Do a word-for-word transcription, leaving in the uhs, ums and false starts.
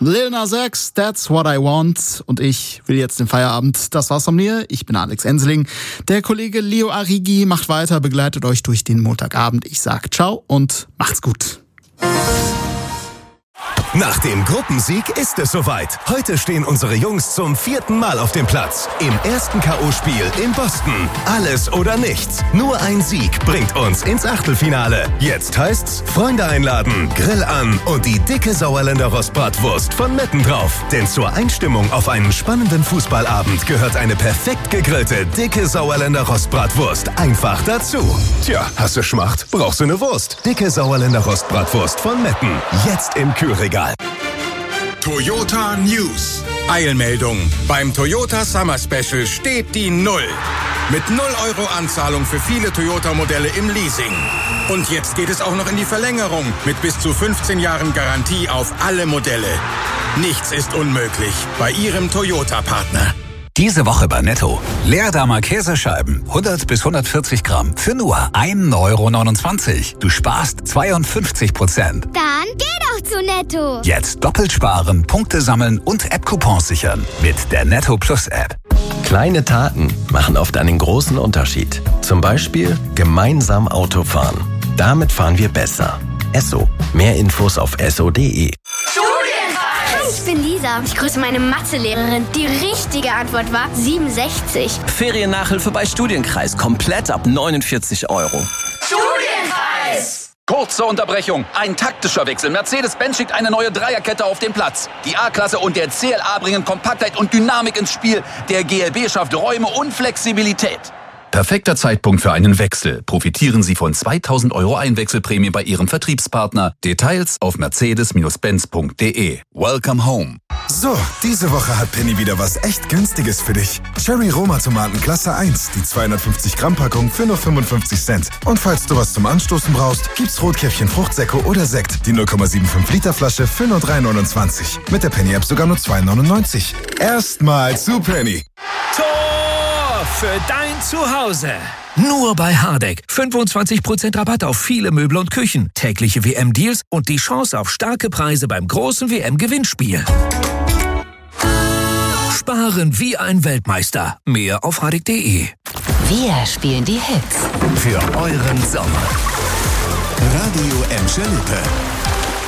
Lil Nas X, That's What I Want. Und ich will jetzt den Feierabend. Das war's von mir. Ich bin Alex Enseling. Der Kollege Leo Arrighi macht weiter, begleitet euch durch den Montagabend. Ich sag ciao und macht's gut. Nach dem Gruppensieg ist es soweit. Heute stehen unsere Jungs zum vierten Mal auf dem Platz. Im ersten K O-Spiel in Boston. Alles oder nichts. Nur ein Sieg bringt uns ins Achtelfinale. Jetzt heißt's Freunde einladen, Grill an und die dicke Sauerländer Rostbratwurst von Metten drauf. Denn zur Einstimmung auf einen spannenden Fußballabend gehört eine perfekt gegrillte, dicke Sauerländer Rostbratwurst einfach dazu. Tja, hast du Schmacht? Brauchst du eine Wurst? Dicke Sauerländer Rostbratwurst von Metten. Jetzt im Kühlregal. Toyota News. Eilmeldung. Beim Toyota Summer Special steht die Null. Mit null Euro Anzahlung für viele Toyota-Modelle im Leasing. Und jetzt geht es auch noch in die Verlängerung mit bis zu fünfzehn Jahren Garantie auf alle Modelle. Nichts ist unmöglich bei Ihrem Toyota-Partner. Diese Woche bei Netto. Leerdammer Käsescheiben, hundert bis hundertvierzig Gramm, für nur ein Euro neunundzwanzig. Du sparst zweiundfünfzig Prozent. Dann geh doch zu Netto. Jetzt doppelt sparen, Punkte sammeln und App-Coupons sichern mit der Netto Plus App. Kleine Taten machen oft einen großen Unterschied. Zum Beispiel gemeinsam Auto fahren. Damit fahren wir besser. Esso. Mehr Infos auf esso punkt de. Ich bin Lisa. Ich grüße meine Mathelehrerin. Die richtige Antwort war siebenundsechzig. Feriennachhilfe bei Studienkreis. Komplett ab neunundvierzig Euro. Studienkreis! Kurze Unterbrechung. Ein taktischer Wechsel. Mercedes-Benz schickt eine neue Dreierkette auf den Platz. Die A-Klasse und der C L A bringen Kompaktheit und Dynamik ins Spiel. Der G L B schafft Räume und Flexibilität. Perfekter Zeitpunkt für einen Wechsel. Profitieren Sie von zweitausend Euro Einwechselprämie bei Ihrem Vertriebspartner. Details auf mercedes Benz punkt de. Welcome home. So, diese Woche hat Penny wieder was echt Günstiges für dich. Cherry Roma Tomaten Klasse eins, die zweihundertfünfzig Gramm Packung für nur fünfundfünfzig Cent. Und falls du was zum Anstoßen brauchst, gibt's Rotkäppchen Fruchtsäcke oder Sekt, die null Komma fünfundsiebzig Liter Flasche für nur drei neunundzwanzig. Mit der Penny App sogar nur zwei neunundneunzig. Erstmal zu Penny. Tor für dein Zuhause. Nur bei Hardegg. fünfundzwanzig Prozent Rabatt auf viele Möbel und Küchen. Tägliche W M-Deals und die Chance auf starke Preise beim großen W M-Gewinnspiel. Sparen wie ein Weltmeister. Mehr auf hardegg punkt de. Wir spielen die Hits. Für euren Sommer. Radio Emscher Lippe.